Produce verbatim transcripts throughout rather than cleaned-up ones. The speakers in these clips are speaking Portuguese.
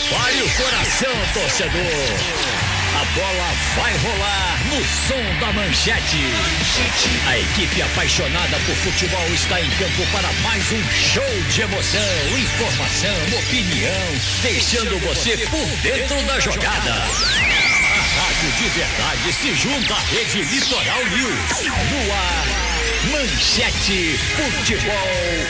Prepare o coração, torcedor. A bola vai rolar no som da manchete. A equipe apaixonada por futebol está em campo para mais um show de emoção, informação, opinião, deixando você por dentro da jogada. A rádio de verdade se junta à rede Litoral News. No ar, Manchete Futebol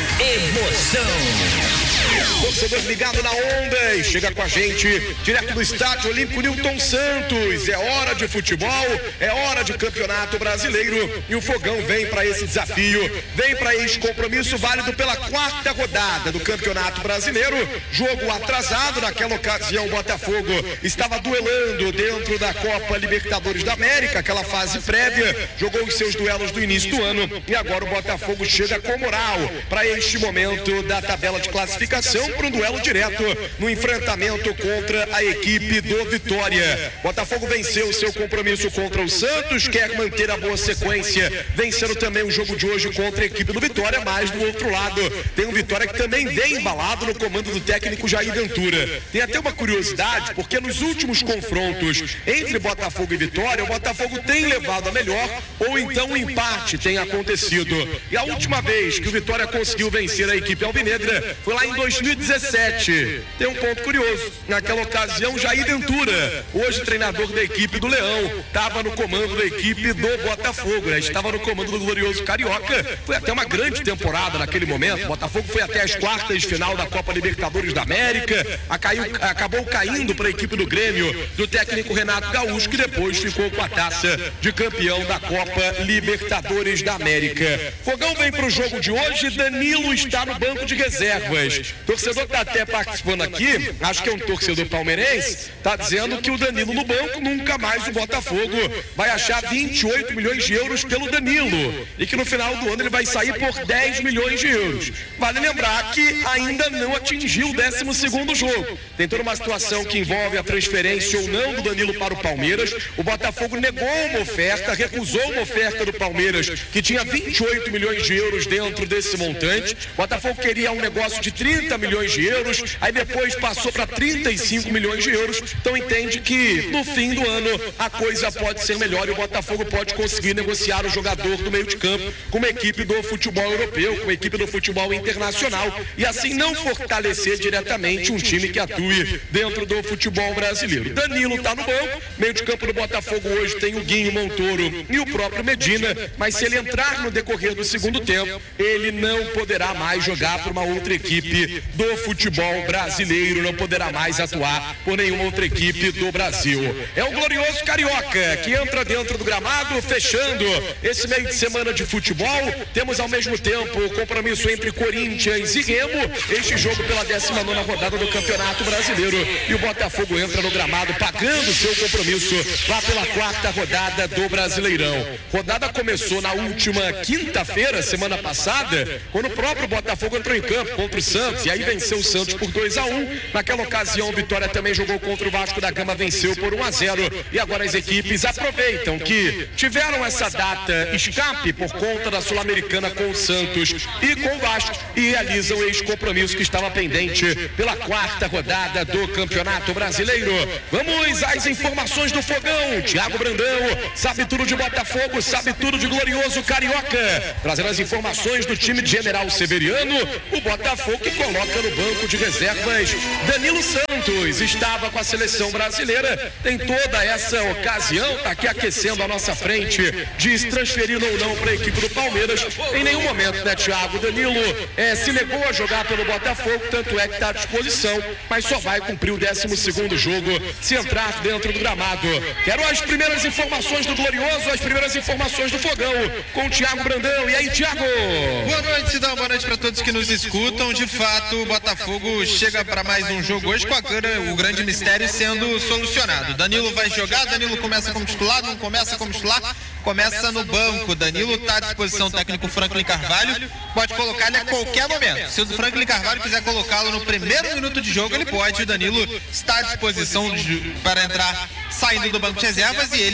Emoção. Torcedor ligado na onda e chega com a gente direto do Estádio Olímpico Newton Santos. É hora de futebol, é hora de Campeonato Brasileiro e o Fogão vem para esse desafio, vem para esse compromisso válido pela quarta rodada do Campeonato Brasileiro. Jogo atrasado, naquela ocasião o Botafogo estava duelando dentro da Copa Libertadores da América, aquela fase prévia, jogou os seus duelos do início do ano e agora o Botafogo chega com moral para este momento da tabela de classificação para um duelo direto no enfrentamento contra a equipe do Vitória. Botafogo venceu o seu compromisso contra o Santos, quer manter a boa sequência, vencendo também o jogo de hoje contra a equipe do Vitória, mas do outro lado tem o Vitória que também vem embalado no comando do técnico Jair Ventura. Tem até uma curiosidade, porque nos últimos confrontos entre Botafogo e Vitória, o Botafogo tem levado a melhor, ou então um empate tem acontecido. E a última vez que o Vitória conseguiu vencer a equipe alvinegra foi lá em dois mil e dezessete. Tem um ponto curioso. Naquela ocasião, Jair Ventura, hoje treinador da equipe do Leão, estava no comando da equipe do Botafogo, né? Estava no comando do glorioso Carioca. Foi até uma grande temporada naquele momento. O Botafogo foi até as quartas de final da Copa Libertadores da América. A caiu, acabou caindo para a equipe do Grêmio, do técnico Renato Gaúcho, que depois ficou com a taça de campeão da Copa Libertadores da América. Fogão vem para o jogo de hoje. Danilo está no banco de reservas. Torcedor está até participando aqui, acho que é um torcedor palmeirense, está dizendo que o Danilo no banco, nunca mais o Botafogo vai achar vinte e oito milhões de euros pelo Danilo e que no final do ano ele vai sair por dez milhões de euros. Vale lembrar que ainda não atingiu o décimo segundo jogo. Tem toda uma situação que envolve a transferência ou não do Danilo para o Palmeiras. O Botafogo negou uma oferta, recusou uma oferta do Palmeiras que tinha vinte e oito milhões de euros dentro desse montante. O Botafogo queria um negócio de trinta milhões de euros, aí depois passou para trinta e cinco milhões de euros, então entende que no fim do ano a coisa pode ser melhor e o Botafogo pode conseguir negociar o jogador do meio de campo com uma equipe do futebol europeu, com uma equipe do futebol internacional e assim não fortalecer diretamente um time que atue dentro do futebol brasileiro. Danilo está no banco, meio de campo do Botafogo hoje tem o Guinho, Montoro e o próprio Medina, mas se ele entrar no decorrer do segundo tempo, ele não poderá mais jogar por uma outra equipe do futebol brasileiro, não poderá mais atuar por nenhuma outra equipe do Brasil. É o glorioso Carioca que entra dentro do gramado, fechando esse meio de semana de futebol. Temos ao mesmo tempo o compromisso entre Corinthians e Remo, este jogo pela décima nona rodada do Campeonato Brasileiro, e o Botafogo entra no gramado pagando seu compromisso lá pela quarta rodada do Brasileirão. Rodada começou na última quinta-feira, semana passada, quando o próprio Botafogo entrou em campo contra o Santos, e aí venceu o Santos por dois a um. Naquela ocasião, o Vitória também jogou contra o Vasco da Gama, venceu por um a zero. E agora as equipes aproveitam que tiveram essa data escape por conta da Sul-Americana com o Santos e com o Vasco e realizam o ex-compromisso que estava pendente pela quarta rodada do Campeonato Brasileiro. Vamos às informações do Fogão. Thiago Brandão sabe tudo de Botafogo, sabe tudo de glorioso Carioca, trazendo as informações do time de General Severiano. O Botafogo que coloca no banco de reservas Danilo Santos, estava com a seleção brasileira, tem toda essa ocasião, está aqui aquecendo a nossa frente, diz transferindo ou não para a equipe do Palmeiras. Em nenhum momento, né, Thiago? Danilo é, se negou a jogar pelo Botafogo, tanto é que está à disposição, mas só vai cumprir o décimo segundo jogo se entrar dentro do gramado. Quero as primeiras informações do Glorioso, as primeiras informações do Fogão, com o Thiago Brandão. E aí, Thiago? Boa noite, Cidão, boa noite para todos que nos escutam. De fato, o Botafogo chega para mais um jogo hoje com a, o grande mistério sendo solucionado. Danilo vai jogar, Danilo começa como titular, não começa como titular, começa no banco. Danilo está à disposição do técnico Franklin Carvalho, pode colocar ele a qualquer momento. Se o Franklin Carvalho quiser colocá-lo no primeiro minuto de jogo, ele pode. O Danilo está à disposição de, para entrar saindo do banco de reservas, e ele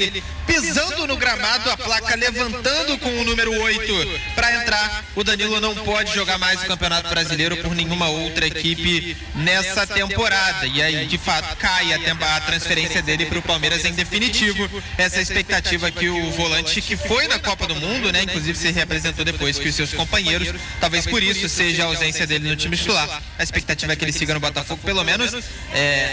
pisando no gramado, a placa levantando com o número oito para entrar. O Danilo não pode jogar mais o Campeonato Brasileiro por nenhuma outra equipe nessa temporada. E aí, de fato, cai a, a transferência dele para o Palmeiras em definitivo. Essa expectativa que o volante, que foi na Copa do Mundo, né, inclusive se representou depois que os seus companheiros, talvez por isso seja a ausência dele no time titular. A expectativa é que ele siga no Botafogo, pelo menos é,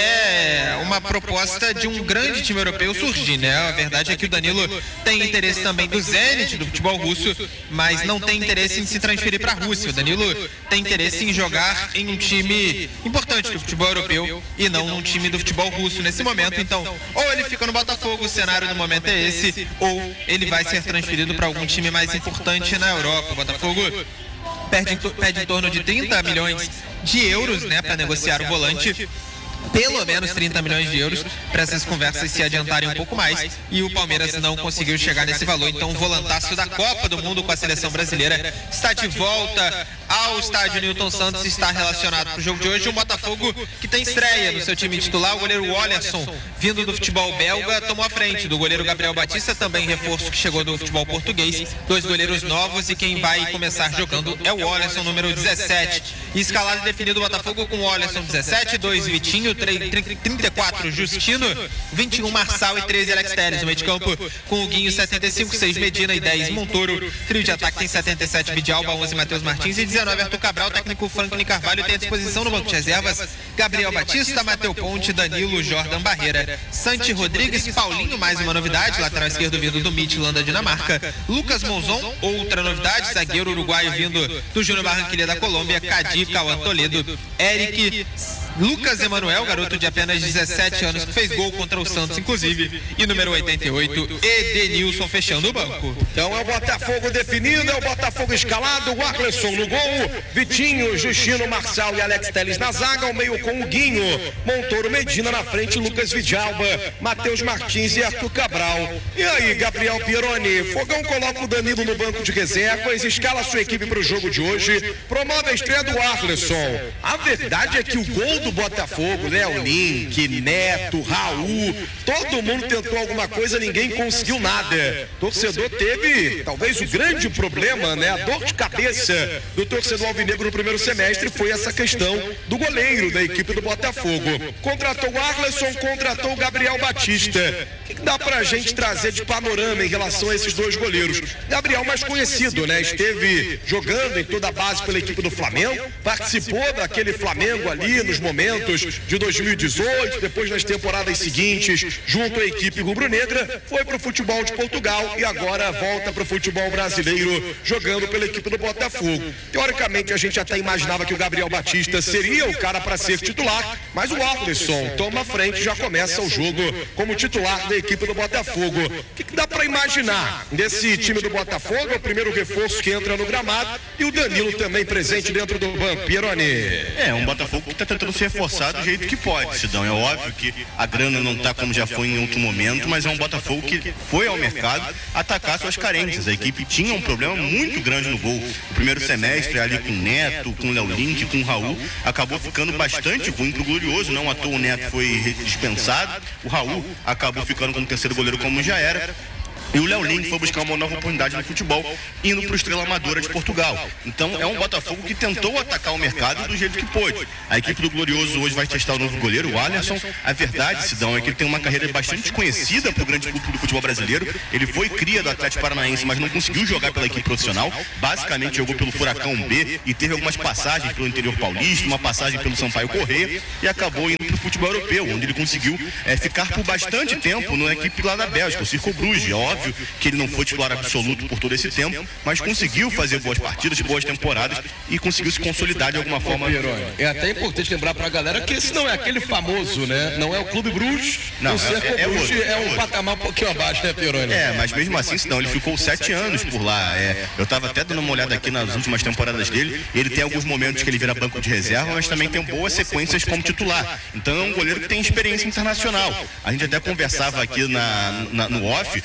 até uma proposta de um grande time europeu surgir, né? A verdade é que o Danilo tem interesse também do Zenit, do futebol russo, mas não tem interesse em se transferir para a Rússia. O Danilo tem interesse em jogar em um time importante do futebol europeu e não num time do futebol russo nesse momento. Então, ou ele fica no Botafogo, o cenário do momento é esse, ou ele vai ser transferido para algum time mais importante na Europa. O Botafogo perde, perde em torno de trinta milhões de euros, né, para negociar o volante. Pelo menos trinta milhões de euros para essas conversas se adiantarem um pouco mais, e o Palmeiras não conseguiu chegar nesse valor. Então o volantaço da Copa do Mundo com a seleção brasileira está de volta ao estádio Newton Santos, está relacionado para o jogo de hoje. Um Botafogo que tem estreia no seu time titular. O goleiro Wallerson, vindo do futebol belga, tomou a frente do goleiro Gabriel Batista, também reforço que chegou do futebol português. Dois goleiros novos, e quem vai começar jogando é o Wallerson, número dezessete. E escalado e definido o Botafogo com o Wallerson dezessete, dois Vitinho, trinta e quatro Justino, vinte e um Marçal e treze Alex Telles. No meio de campo com o Guinho, setenta e cinco, seis Medina e dez Montoro. Trio de ataque tem setenta e sete Vidalba, onze Matheus Martins e dezenove Arthur Cabral. O técnico Franklin Carvalho tem à disposição no banco de reservas Gabriel Batista, Mateu Ponte, Danilo, Jordan Barreira, Santi Rodrigues, Paulinho, mais uma novidade, lateral esquerdo vindo do Midtjylland da Dinamarca, Lucas Monzon, outra novidade, zagueiro uruguaio vindo do Júnior Barranquilla da Colômbia, Cadi, Cauã Toledo, Eric, Lucas Emanuel, garoto de apenas dezessete anos, que fez gol contra o Santos, inclusive, e número oitenta e oito, Edenilson, fechando o banco. Então é o Botafogo definido, é o Botafogo escalado, o Arleson no gol, Vitinho, Justino, Marçal e Alex Telles na zaga, ao meio com o Guinho, Montoro, Medina na frente, Lucas Vidalba, Matheus Martins e Arthur Cabral. E aí, Gabriel Pieroni, Fogão coloca o Danilo no banco de reservas, escala sua equipe para o jogo de hoje, promove a estreia do Arleson. A verdade é que o gol do Botafogo, Léo Link, Neto, Raul, todo mundo tentou alguma coisa, ninguém conseguiu nada. O torcedor teve talvez o grande problema, né? A dor de cabeça do torcedor alvinegro no primeiro semestre foi essa questão do goleiro da equipe do Botafogo. Contratou o Arleson, contratou o Gabriel Batista. O que, que dá pra gente trazer de panorama em relação a esses dois goleiros? Gabriel mais conhecido, né? Esteve jogando em toda a base pela equipe do Flamengo, participou daquele Flamengo ali nos momentos de dois mil e dezoito, depois nas temporadas seguintes, junto à equipe rubro-negra, foi para o futebol de Portugal e agora volta para o futebol brasileiro, jogando pela equipe do Botafogo. Teoricamente, a gente até imaginava que o Gabriel Batista seria o cara para ser titular, mas o Arleson toma a frente e já começa o jogo como titular da equipe do Botafogo. O que, que dá para imaginar desse time do Botafogo? É o primeiro reforço que entra no gramado e o Danilo também presente dentro do banco. Pieroni. É, um Botafogo que está tentando se reforçar do jeito que pode, Sidão. É óbvio que a grana não está como já foi em outro momento, mas é um Botafogo que foi ao mercado atacar suas carências. A equipe tinha um problema muito grande no gol. O primeiro semestre ali com o Neto, com o Léo Link, com o Raul, acabou ficando bastante ruim pro Glorioso. Não à toa o Neto foi dispensado, o Raul acabou ficando como terceiro goleiro como já era. E o Léo Link foi buscar uma nova oportunidade no futebol, indo para o Estrela Amadora de Portugal. Então é um Botafogo que tentou atacar o mercado do jeito que pôde. A equipe do Glorioso hoje vai testar o novo goleiro, o Alisson. A verdade, Sidão, é que ele tem uma carreira bastante desconhecida para o grande público do futebol brasileiro. Ele foi cria do Atlético Paranaense, mas não conseguiu jogar pela equipe profissional. Basicamente jogou pelo Furacão B e teve algumas passagens pelo interior paulista, uma passagem pelo Sampaio Corrêa e acabou indo para o futebol europeu, onde ele conseguiu é, ficar por bastante tempo na equipe lá da Bélgica, o Circo Bruges. Óbvio que ele não foi titular absoluto por todo esse tempo, mas conseguiu fazer boas partidas, boas temporadas e conseguiu se consolidar de alguma forma. É até importante lembrar pra galera que esse não é aquele famoso, né? Não é o Clube Bruges, não, o Cerco é, é, Bruges é, é um é patamar um pouquinho abaixo, né, Pieroni? É, mas mesmo assim, não, ele ficou sete anos por lá. É, eu tava até dando uma olhada aqui nas últimas temporadas dele, ele tem alguns momentos que ele vira banco de reserva, mas também tem boas sequências como titular. Então é um goleiro que tem experiência internacional. A gente até conversava aqui na, na, no off, o Thiago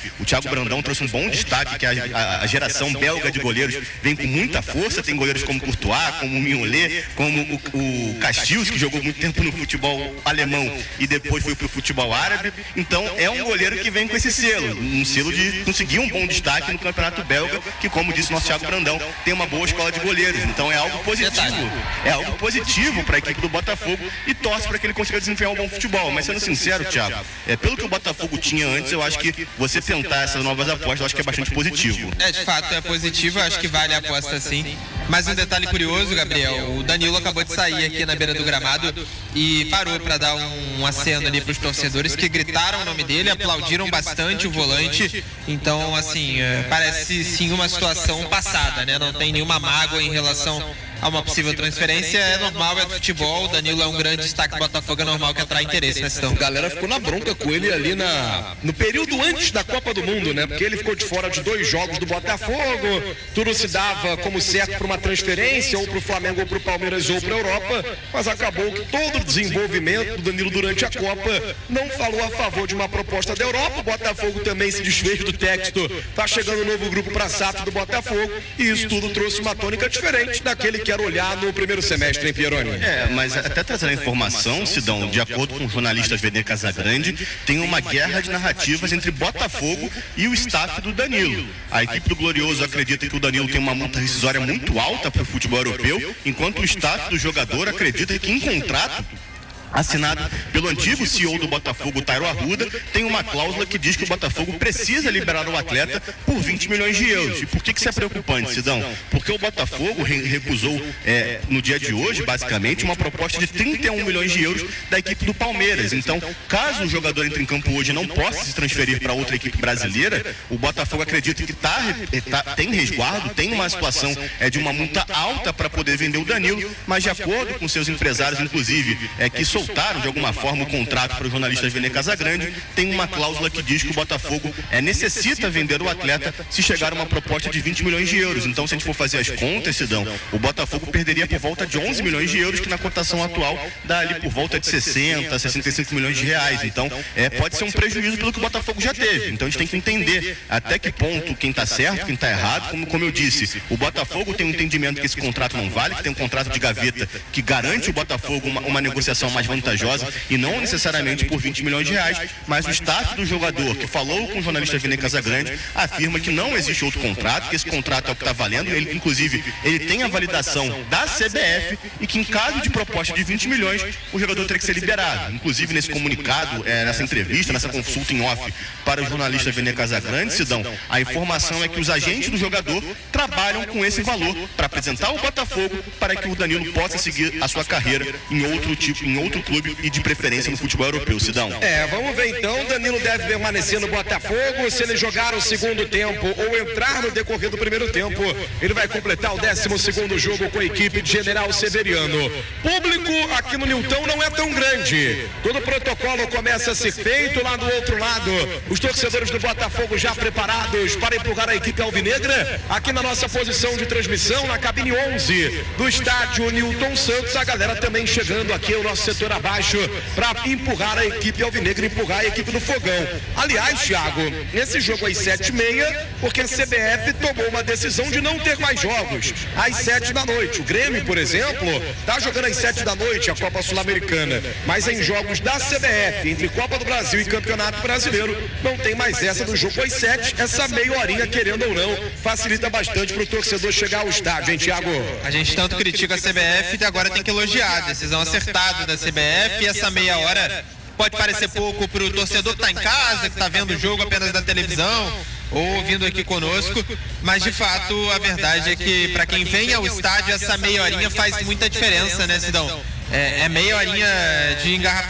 Thiago Brandão trouxe um bom destaque, que a, a, a geração belga de goleiros vem com muita força, tem goleiros como Courtois, como o Mignolet, como o, o Castius, que jogou muito tempo no futebol alemão e depois foi pro futebol árabe. Então é um goleiro que vem com esse selo, um selo de conseguir um bom destaque no campeonato belga, que, como disse o nosso Thiago Brandão, tem uma boa escola de goleiros. Então é algo positivo, é algo positivo para a equipe do Botafogo e torce para que ele consiga desempenhar um bom futebol. Mas sendo sincero, Thiago, é, pelo que o Botafogo tinha antes, eu acho que você tentar essas novas apostas, eu acho que é bastante positivo. É, de fato, é positivo, eu acho que vale a aposta sim. Mas um detalhe curioso, Gabriel, o Danilo acabou de sair aqui na beira do gramado e parou para dar um, um aceno ali para os torcedores que gritaram o nome dele, aplaudiram bastante o volante. Então, assim, é, parece sim uma situação passada, né? Não tem nenhuma mágoa em relação a uma possível transferência. É normal, é do futebol. O Danilo é um grande destaque do Botafogo, é normal que atrai interesse nessa questão. A galera ficou na bronca com ele ali na, no período antes da Copa do Mundo, né? Porque ele ficou de fora de dois jogos do Botafogo, tudo se dava como certo para uma transferência, ou para o Flamengo, ou para o Palmeiras, ou para a Europa, mas acabou que todo o desenvolvimento do Danilo durante a Copa não falou a favor de uma proposta da Europa. O Botafogo também se desfez do texto, tá chegando um novo grupo para a S A F do Botafogo, e isso tudo trouxe uma tônica diferente daquele que quero olhar no primeiro semestre, hein, Pieroni? É, mas até trazendo a informação, Sidão, de acordo com o jornalista Vene Casagrande, tem uma guerra de narrativas entre Botafogo e o staff do Danilo. A equipe do Glorioso acredita que o Danilo tem uma multa rescisória muito alta para o futebol europeu, enquanto o staff do jogador acredita que em contrato assinado pelo antigo C E O do Botafogo, Tairo Arruda, tem uma cláusula que diz que o Botafogo precisa liberar o atleta por vinte milhões de euros. E por que que isso é preocupante, Sidão? Porque o Botafogo re recusou é, no dia de hoje, basicamente, uma proposta de trinta e um milhões de euros da equipe do Palmeiras. Então, caso o jogador entre em campo hoje e não possa se transferir para outra equipe brasileira, o Botafogo acredita que tá, tá, tem resguardo, tem uma situação é, de uma multa alta para poder vender o Danilo, mas de acordo com seus empresários, inclusive, é que soltaram de alguma forma o contrato para o jornalista Vene Casagrande, tem uma cláusula que diz que o Botafogo é, necessita vender o atleta se chegar a uma proposta de vinte milhões de euros. Então, se a gente for fazer as contas, Sidão, o Botafogo perderia por volta de onze milhões de euros, que na cotação atual dá ali por volta de sessenta, sessenta e cinco milhões de reais. Então, é, pode ser um prejuízo pelo que o Botafogo já teve. Então, a gente tem que entender até que ponto quem está certo, quem está errado. Como, como eu disse, o Botafogo tem um entendimento que esse contrato não vale, que tem um contrato de gaveta que garante o Botafogo uma, uma negociação mais vantajosa e não necessariamente por vinte milhões de reais, mas o staff do jogador, que falou com o jornalista Vene Casagrande, afirma que não existe outro contrato, que esse contrato é o que está valendo. Ele, inclusive, ele tem a validação da C B F e que em caso de proposta de vinte milhões, o jogador teria que ser liberado. Inclusive, nesse comunicado, é, nessa entrevista, nessa consulta em off para o jornalista Vene Casagrande, Sidão, a informação é que os agentes do jogador trabalham com esse valor para apresentar o Botafogo para que o Danilo possa seguir a sua carreira em outro tipo, em outro clube e de preferência no futebol europeu, Sidão. É, vamos ver então. Danilo deve permanecer no Botafogo. Se ele jogar o segundo tempo ou entrar no decorrer do primeiro tempo, ele vai completar o décimo segundo jogo com a equipe de General Severiano. Público aqui no Nilton não é tão grande. Todo o protocolo começa a ser feito lá do outro lado. Os torcedores do Botafogo já preparados para empurrar a equipe alvinegra. Aqui na nossa posição de transmissão, na cabine onze do estádio Nilton Santos, a galera também chegando aqui ao nosso setor abaixo para empurrar a equipe alvinegra, empurrar a equipe do Fogão. Aliás, Thiago, nesse jogo às sete e meia, porque a C B F tomou uma decisão de não ter mais jogos às sete da noite. O Grêmio, por exemplo, está jogando às sete da noite a Copa Sul-Americana, mas em jogos da C B F, entre Copa do Brasil e Campeonato Brasileiro, não tem mais essa do jogo às sete. Essa meia horinha, querendo ou não, facilita bastante para o torcedor chegar ao estádio, hein, Thiago? A gente tanto critica a C B F e agora tem que elogiar a decisão acertada da C B F. E essa meia hora pode parecer pouco para o torcedor que está em casa, que está vendo o jogo apenas da televisão ou vindo aqui conosco, mas de fato a verdade é que para quem vem ao estádio essa meia horinha faz muita diferença, né, Sidão? É, é meia horinha de engarrafamento